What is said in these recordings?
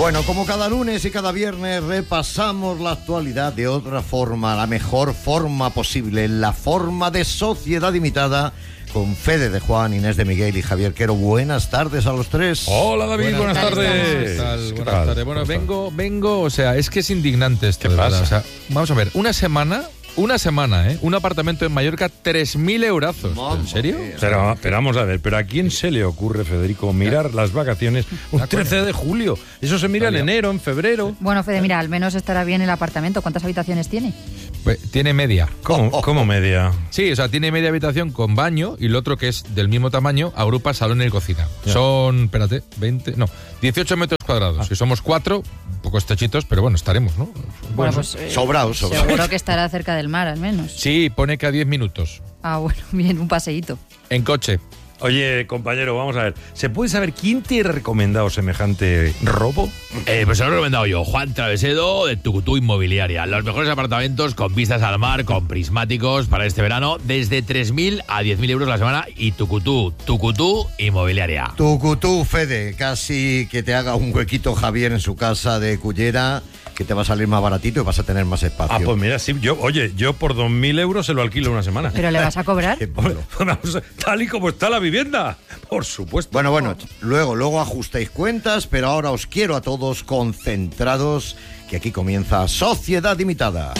Bueno, como cada lunes y cada viernes repasamos la actualidad de otra forma, la mejor forma posible, la forma de Sociedad Limitada, con Fede de Juan, Inés de Miguel y Javier Quero. Buenas tardes a los tres. Hola David, buenas tardes. ¿Qué tal? Buenas tardes. Bueno, vengo, o sea, es que es indignante esto. ¿Qué pasa? O sea, vamos a ver, una semana, un apartamento en Mallorca, 3.000 eurazos. ¿En serio? Pero vamos a ver, ¿pero a quién se le ocurre, Federico, mirar las vacaciones un 13 de julio? Eso se mira en enero, en febrero. Bueno, Fede, mira, al menos estará bien el apartamento. ¿Cuántas habitaciones tiene? Pues, tiene media. ¿Cómo media? Sí, o sea, tiene media habitación con baño y el otro, que es del mismo tamaño, agrupa salón y cocina. Ya. Son, 18 metros cuadrados. Si somos 4, un poco estrechitos, pero bueno, estaremos, ¿no? Bueno, pues Sobraos. seguro que estará cerca del mar, al menos. Sí, pone que a 10 minutos. Ah, bueno, bien, un paseíto. En coche. Oye, compañero, vamos a ver. ¿Se puede saber quién te ha recomendado semejante robo? Pues se lo he recomendado yo, Juan Travesedo, de Tucutú Inmobiliaria. Los mejores apartamentos con vistas al mar, con prismáticos para este verano, desde 3.000 a 10.000 euros la semana. Y Tucutú Inmobiliaria. Tucutú, Fede, casi que te haga un huequito Javier en su casa de Cullera, que te va a salir más baratito y vas a tener más espacio. Ah, pues mira, sí, yo por 2.000 euros se lo alquilo una semana. ¿Pero le vas a cobrar? Tal y como está la vivienda, por supuesto. Bueno, luego ajustéis cuentas, pero ahora os quiero a todos concentrados, que aquí comienza Sociedad Limitada.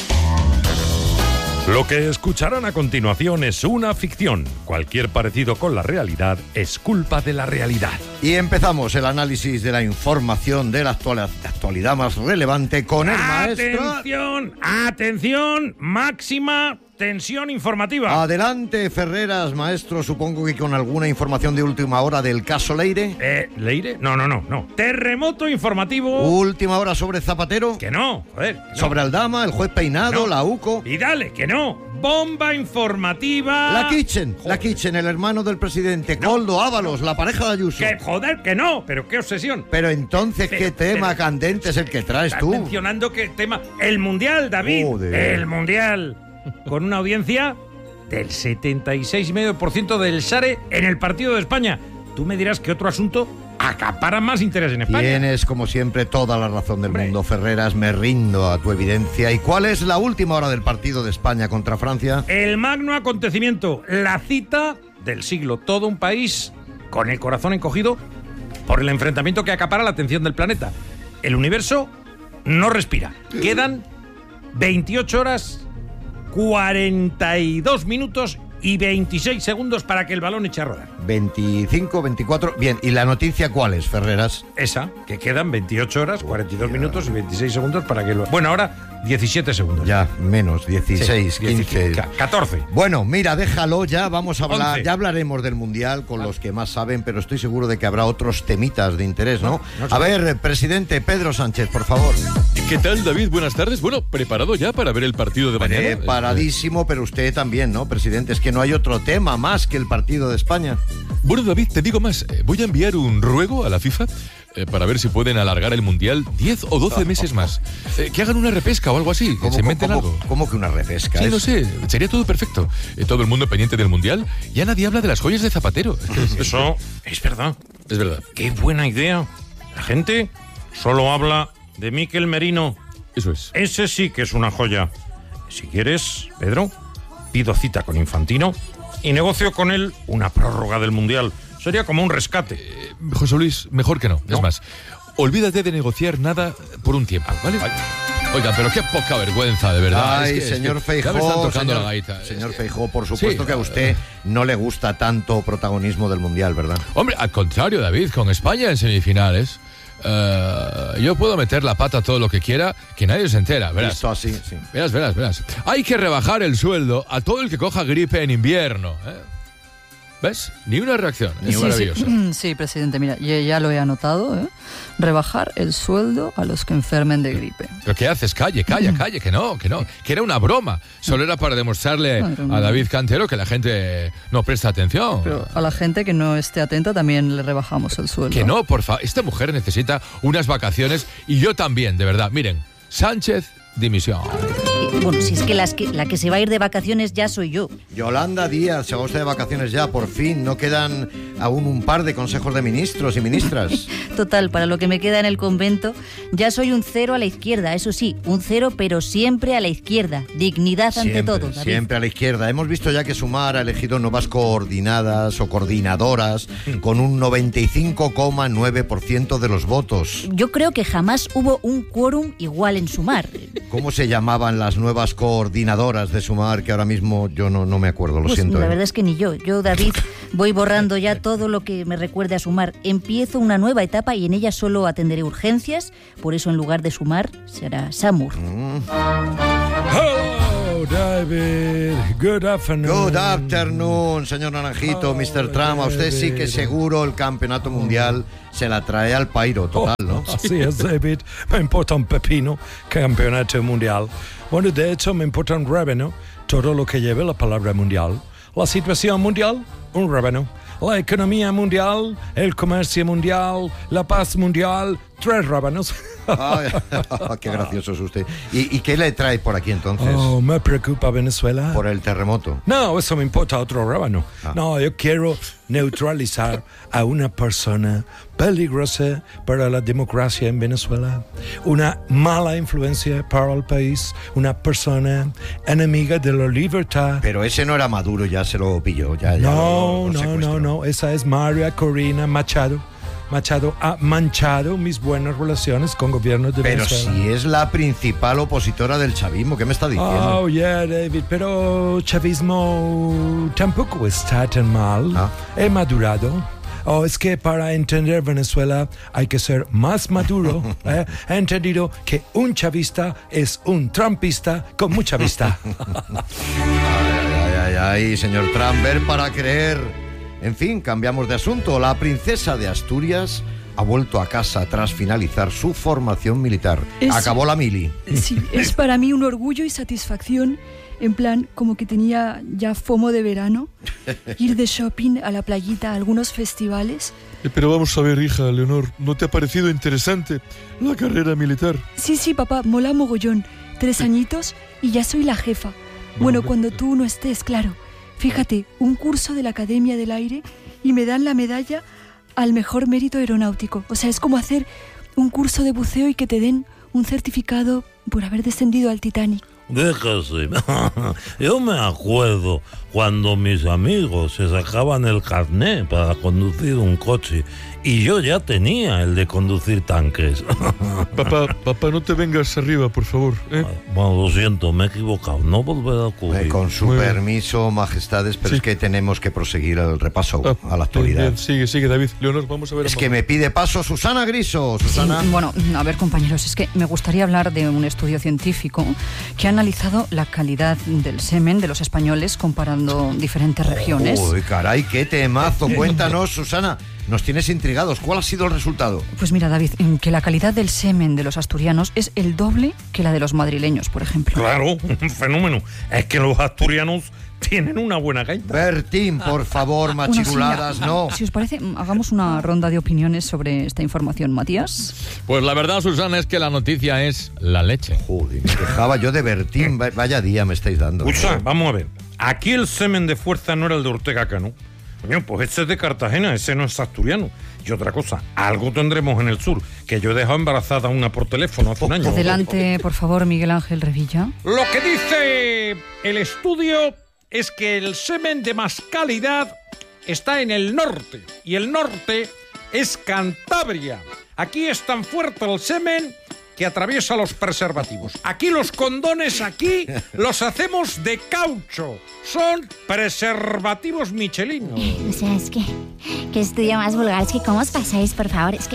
Lo que escucharán a continuación es una ficción. Cualquier parecido con la realidad es culpa de la realidad. Y empezamos el análisis de la información de la actualidad más relevante con el maestro. ¡Atención! Máxima tensión informativa. Adelante, Ferreras, maestro, supongo que con alguna información de última hora del caso Leire. ¿Leire? No. Terremoto informativo. Última hora sobre Zapatero. Que no, joder. No. Sobre Aldama, el juez Peinado, No. la UCO. Y dale, que no. Bomba informativa. La Kitchen, el hermano del presidente. Coldo Ábalos, la pareja de Ayuso. Que no, pero qué obsesión. Pero entonces, ¿qué tema candente es el que traes tú? Estás mencionando que el tema... El Mundial, David. Joder. El Mundial. Con una audiencia del 76,5% del SARE en el partido de España. Tú me dirás que otro asunto acapara más interés en España. Tienes, como siempre, toda la razón del mundo, Ferreras. Me rindo a tu evidencia. ¿Y cuál es la última hora del partido de España contra Francia? El magno acontecimiento, la cita del siglo. Todo un país con el corazón encogido por el enfrentamiento que acapara la atención del planeta. El universo no respira. Quedan 28 horas, 42 minutos y 26 segundos para que el balón eche a rodar. 25, 24... Bien, ¿y la noticia cuál es, Ferreras? Esa, que quedan 28 horas, 42 minutos y 26 segundos para que lo... Bueno, ahora 17 segundos. Ya, menos, 16, Sí, 15... 14. Bueno, mira, déjalo ya, vamos a hablar... 11. Ya hablaremos del Mundial con los que más saben, pero estoy seguro de que habrá otros temitas de interés, ¿no? No A ver, presidente Pedro Sánchez, por favor. ¿Qué tal, David? Buenas tardes. Bueno, ¿preparado ya para ver el partido de mañana? Preparadísimo, pero usted también, ¿no, presidente? Es que no hay otro tema más que el partido de España. Bueno, David, te digo más. Voy a enviar un ruego a la FIFA para ver si pueden alargar el Mundial 10 o 12 meses más. Que hagan una repesca o algo así, que se inventen algo. ¿Cómo que una repesca? Sí, no sé, sería todo perfecto. Todo el mundo pendiente del Mundial. Ya nadie habla de las joyas de Zapatero. Eso es verdad. Es verdad. Qué buena idea. La gente solo habla de Mikel Merino. Eso es. Ese sí que es una joya. Si quieres, Pedro, pido cita con Infantino y negocio con él una prórroga del Mundial. Sería como un rescate. José Luis, mejor que no. ¿No? Es más, olvídate de negociar nada por un tiempo, ¿vale? Oiga, pero qué poca vergüenza, de verdad. Ay, Es que señor ya me Feijóo, están tocando señor, la gaita. Señor Feijóo, por supuesto Sí, que a usted no le gusta tanto protagonismo del Mundial, ¿verdad? Hombre, al contrario, David, con España en semifinales, yo puedo meter la pata todo lo que quiera, que nadie se entera, verás. Visto así, sí. Verás. Hay que rebajar el sueldo a todo el que coja gripe en invierno, ¿eh? ¿Ves? Ni una reacción. Es maravilloso. Sí, presidente, mira, ya lo he anotado, ¿eh? Rebajar el sueldo a los que enfermen de gripe. ¿Pero qué haces? Calla, que no. Que era una broma. Solo era para demostrarle a David Cantero que la gente no presta atención. Pero a la gente que no esté atenta también le rebajamos el sueldo. Que no, por favor. Esta mujer necesita unas vacaciones y yo también, de verdad. Miren, Sánchez, dimisión. Bueno, si es que la que se va a ir de vacaciones ya soy yo. Yolanda Díaz se va usted de vacaciones ya, por fin. No quedan aún un par de consejos de ministros y ministras. Total, para lo que me queda en el convento, ya soy un 0 a la izquierda. Eso sí, un 0, pero siempre a la izquierda. Dignidad ante todo, David. Siempre a la izquierda. Hemos visto ya que Sumar ha elegido nuevas coordinadas o coordinadoras con un 95,9% de los votos. Yo creo que jamás hubo un quórum igual en Sumar. ¿Cómo se llamaban las nuevas coordinadoras de Sumar? Que ahora mismo yo no me acuerdo, lo siento. La verdad es que ni yo. Yo, David, voy borrando ya todo lo que me recuerde a Sumar. Empiezo una nueva etapa y en ella solo atenderé urgencias. Por eso, en lugar de Sumar, será Samur. Hello, David. Good afternoon. Good afternoon, señor Naranjito, Mr. Trump. A usted sí que seguro el campeonato mundial se la trae al pairo, total, ¿no? Así es, David. Me importa un pepino campeonato mundial. Bueno, de hecho, me importa un revenue, todo lo que lleve la palabra mundial. La situación mundial, un revenue. La economía mundial, el comercio mundial, la paz mundial, 3 revenues. Ay, qué gracioso es usted. ¿Y qué le trae por aquí entonces? Oh, me preocupa Venezuela. Por el terremoto. No, eso me importa otro revenue. No, yo quiero neutralizar a una persona peligrosa para la democracia en Venezuela, una mala influencia para el país, una persona enemiga de la libertad. Pero ese no era Maduro, ya se lo pilló. No, esa es María Corina Machado. Machado ha manchado mis buenas relaciones con gobiernos de Venezuela. Pero si es la principal opositora del chavismo, ¿qué me está diciendo? Oh, yeah, David, pero chavismo tampoco está tan mal. He madurado. Es que para entender Venezuela hay que ser más maduro. He entendido que un chavista es un trumpista con mucha vista. Ay, señor Trump, ver para creer. En fin, cambiamos de asunto. La princesa de Asturias ha vuelto a casa tras finalizar su formación militar. Acabó la mili. Sí, es para mí un orgullo y satisfacción. En plan, como que tenía ya FOMO de verano. Ir de shopping a la playita, a algunos festivales. Pero vamos a ver, hija, Leonor, ¿no te ha parecido interesante la carrera militar? Sí, papá, mola mogollón. 3 añitos y ya soy la jefa. Bueno, cuando tú no estés, claro. Fíjate, un curso de la Academia del Aire y me dan la medalla al mejor mérito aeronáutico. O sea, es como hacer un curso de buceo y que te den un certificado por haber descendido al Titanic. Déjase. Yo me acuerdo cuando mis amigos se sacaban el carné para conducir un coche y yo ya tenía el de conducir tanques. Papá, no te vengas arriba, por favor. Bueno, lo siento, me he equivocado. No volverá a ocurrir. Con su permiso, majestades, pero es que tenemos que proseguir el repaso a la actualidad. Bien, sigue, David. Leonor, vamos a ver. Es que me pide paso Susana Griso. Susana. Sí, bueno, a ver, compañeros, es que me gustaría hablar de un estudio científico que ha analizado la calidad del semen de los españoles comparando diferentes regiones. Uy, caray, qué temazo. Cuéntanos, Susana. Nos tienes intrigados. ¿Cuál ha sido el resultado? Pues mira, David, que la calidad del semen de los asturianos es el doble que la de los madrileños, por ejemplo. Claro, un fenómeno. Es que los asturianos tienen una buena gaita. Bertín, por favor, machiruladas, no. Si os parece, hagamos una ronda de opiniones sobre esta información, Matías. Pues la verdad, Susana, es que la noticia es la leche. Joder, me quejaba yo de Bertín. Vaya día me estáis dando. Escucha, vamos a ver. Aquí el semen de fuerza no era el de Ortega Cano. Coño, pues ese es de Cartagena, ese no es asturiano. Y otra cosa, algo tendremos en el sur, que yo he dejado embarazada a una por teléfono hace un año. Adelante, por favor, Miguel Ángel Revilla. Lo que dice el estudio es que el semen de más calidad está en el norte, y el norte es Cantabria. Aquí es tan fuerte el semen que atraviesa los preservativos. Aquí los condones, aquí los hacemos de caucho. Son preservativos michelinos. O sea, es que estudio más vulgar. Es que ¿cómo os pasáis, por favor? Es que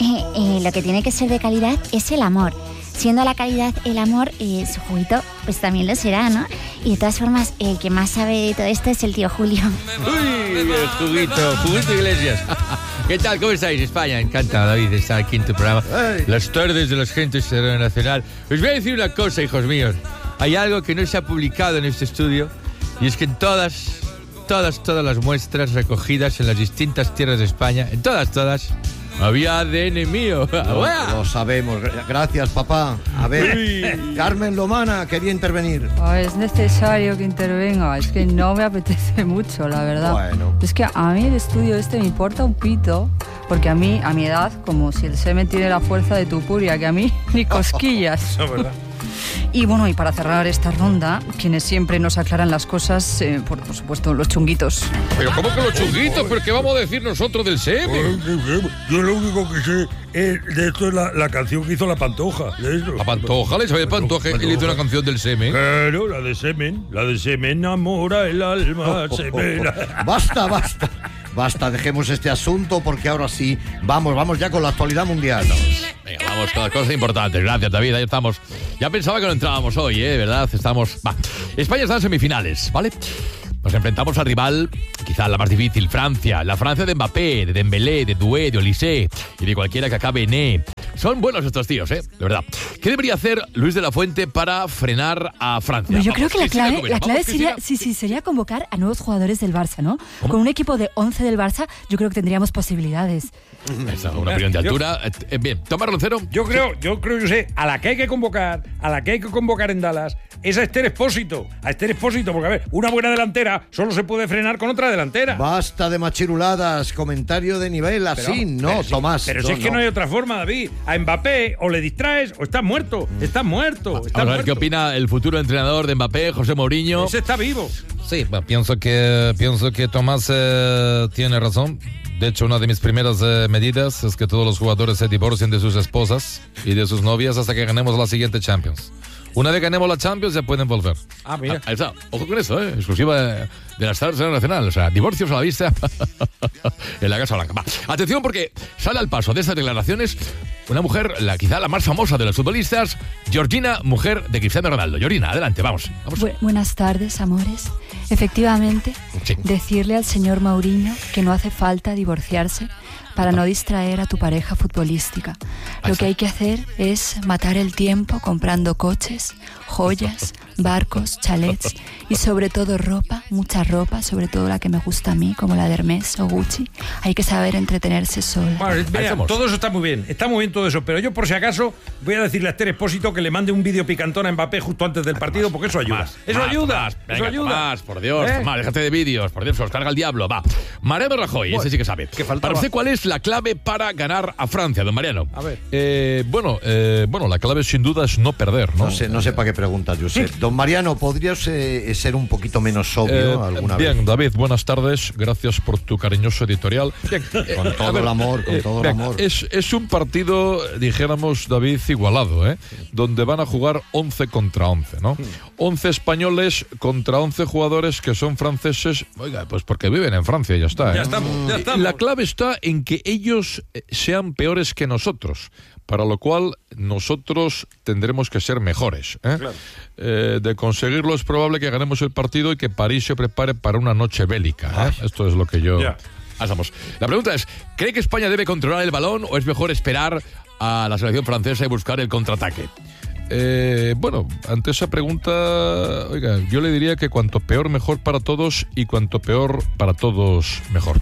lo que tiene que ser de calidad es el amor. Siendo la calidad el amor, su juguito pues también lo será, ¿no? Y de todas formas, el que más sabe de todo esto es el tío Julio. ¡Uy, el juguito Iglesias! ¿Qué tal? ¿Cómo estáis? España, encanta, David, estar aquí en tu programa. Las tardes de las gentes de Radio Nacional. Os voy a decir una cosa, hijos míos. Hay algo que no se ha publicado en este estudio, y es que en todas las muestras recogidas en las distintas tierras de España, en todas, Había ADN mío. Lo sabemos. Gracias, papá. A ver, Carmen Lomana quería intervenir. Es necesario que intervenga, es que no me apetece mucho, la verdad. Bueno. Es que a mí el estudio me importa un pito, porque a mí, a mi edad, como si el semen tiene la fuerza de tu puria, que a mí ni cosquillas. Eso es verdad. Y bueno, y para cerrar esta ronda, quienes siempre nos aclaran las cosas, por supuesto, los chunguitos. Pero ¿cómo que los chunguitos? ¿Pero qué vamos a decir nosotros del semen? Yo lo único que sé de esto es la canción que hizo La Pantoja. De eso. La Pantoja, le sabía Pantoja, él hizo una canción del semen. Claro, la de semen enamora el alma, semen. Basta, dejemos este asunto porque ahora sí, vamos ya con la actualidad mundial. Venga, vamos con las cosas importantes. Gracias, David, ahí estamos. Ya pensaba que no entrábamos hoy, ¿verdad? España está en semifinales, ¿vale? Nos enfrentamos al rival, quizá la más difícil, Francia. La Francia de Mbappé, de Dembélé, de Doué, de Olysée y de cualquiera que acabe en E. Son buenos estos tíos, de verdad. ¿Qué debería hacer Luis de la Fuente para frenar a Francia? Yo creo que la clave sería convocar a nuevos jugadores del Barça, ¿no? ¿Cómo? Con un equipo de 11 del Barça, yo creo que tendríamos posibilidades. Esa, una opinión de altura. Bien, Tomás Roncero. Yo creo, yo sé, a la que hay que convocar en Dallas, es a Esther Expósito. Porque, a ver, una buena delantera solo se puede frenar con otra delantera. Basta de machiruladas, comentario de nivel, así no, Tomás. Pero si es que no hay otra forma, David. A Mbappé o le distraes o estás muerto. Vamos a ver qué opina el futuro entrenador de Mbappé, José Mourinho. Ese está vivo. Sí, pienso que Tomás tiene razón. De hecho, una de mis primeras medidas es que todos los jugadores se divorcien de sus esposas y de sus novias hasta que ganemos la siguiente Champions. Una vez ganemos la Champions ya pueden volver. Ah, mira. Ahí está. Ojo con eso, exclusiva de la Star Nacional. O sea, divorcios a la vista en la Casa Blanca. Va. Atención porque sale al paso de estas declaraciones una mujer, quizá la más famosa de los futbolistas, Georgina, mujer de Cristiano Ronaldo. Georgina, adelante, vamos. Buenas tardes, amores. Efectivamente, sí. Decirle al señor Mourinho que no hace falta divorciarse para no distraer a tu pareja futbolística. Lo que hay que hacer es matar el tiempo comprando coches, joyas, barcos, chalets y sobre todo ropa, mucha ropa, sobre todo la que me gusta a mí, como la de Hermès o Gucci. Hay que saber entretenerse sola. Bueno, mira, todo eso está muy bien todo eso, pero yo por si acaso voy a decirle a Esther Expósito que le mande un vídeo picantón a Mbappé justo antes del partido, porque eso ayuda. Eso ayuda. Tomás, por Dios, Tomás, déjate de vídeos, por Dios, se os carga el diablo, va. Mariano Rajoy, ese sí que sabe. Para usted, ¿cuál es la clave para ganar a Francia, don Mariano? A ver. Bueno, la clave sin duda es no perder, ¿no? No sé para qué preguntas, Josep. Don Mariano, ¿podrías ser un poquito menos obvio alguna vez? Bien, David, buenas tardes. Gracias por tu cariñoso editorial. Bien, con todo el amor, Es un partido, dijéramos, David, igualado, donde van a jugar 11 contra 11, ¿no? 11 españoles contra 11 jugadores que son franceses, oiga, pues porque viven en Francia, ya está. Ya estamos. La clave está en que ellos sean peores que nosotros, para lo cual nosotros tendremos que ser mejores. Claro. De conseguirlo es probable que ganemos el partido y que París se prepare para una noche bélica. Esto es lo que yo... Ya. Vamos. La pregunta es, ¿cree que España debe controlar el balón o es mejor esperar a la selección francesa y buscar el contraataque? Bueno, ante esa pregunta, oiga, yo le diría que cuanto peor mejor para todos y cuanto peor para todos mejor.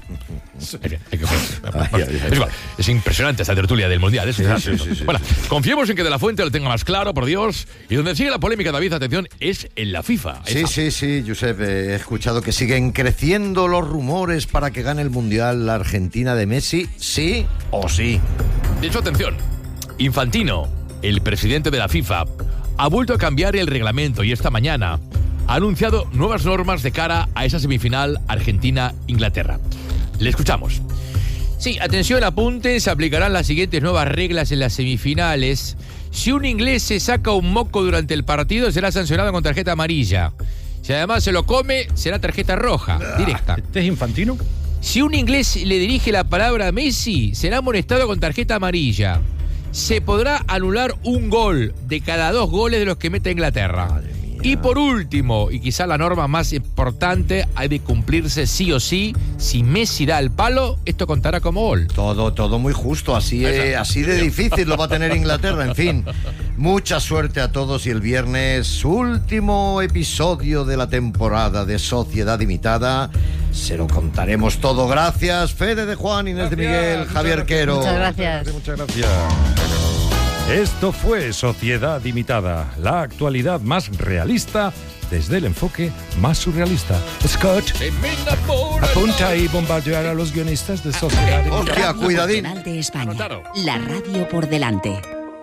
Es impresionante esta tertulia del Mundial. Sí. Bueno, confiemos en que De la Fuente lo tenga más claro, por Dios. Y donde sigue la polémica, David, atención, es en la FIFA. Sí, Josep, he escuchado que siguen creciendo los rumores para que gane el Mundial la Argentina de Messi, sí o sí. De hecho, atención, Infantino, el presidente de la FIFA, ha vuelto a cambiar el reglamento y esta mañana ha anunciado nuevas normas de cara a esa semifinal Argentina-Inglaterra. Le escuchamos. Sí, atención, apunten, se aplicarán las siguientes nuevas reglas en las semifinales. Si un inglés se saca un moco durante el partido, será sancionado con tarjeta amarilla. Si además se lo come, será tarjeta roja, directa. ¿Este es Infantino? Si un inglés le dirige la palabra a Messi, será amonestado con tarjeta amarilla. Se podrá anular un gol de cada 2 goles de los que mete Inglaterra. Y por último, y quizá la norma más importante, hay de cumplirse sí o sí. Si Messi da el palo, esto contará como gol. Todo muy justo, así de difícil lo va a tener Inglaterra. En fin, mucha suerte a todos y el viernes, último episodio de la temporada de Sociedad Limitada. Se lo contaremos todo. Gracias, Fede de Juan, Inés de Miguel, Javier Quero. Muchas gracias. Muchas gracias. Esto fue Sociedad Limitada, la actualidad más realista desde el enfoque más surrealista. Scott, apunta y bombardear a los guionistas de Sociedad Limitada. Hostia, cuidadín. Nacional de España. La radio por delante.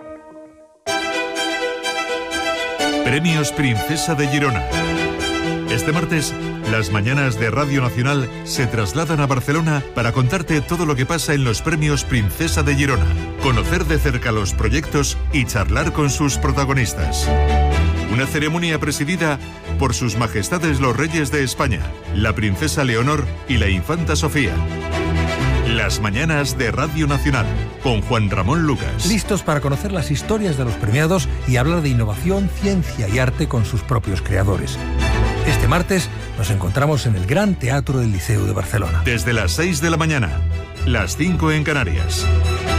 Premios Princesa de Girona. Este martes, las mañanas de Radio Nacional se trasladan a Barcelona para contarte todo lo que pasa en los Premios Princesa de Girona, conocer de cerca los proyectos y charlar con sus protagonistas. Una ceremonia presidida por sus majestades los reyes de España, la princesa Leonor y la infanta Sofía. Las mañanas de Radio Nacional, con Juan Ramón Lucas. Listos para conocer las historias de los premiados y hablar de innovación, ciencia y arte con sus propios creadores. Este martes nos encontramos en el Gran Teatro del Liceu de Barcelona. Desde las 6 de la mañana, las 5 en Canarias.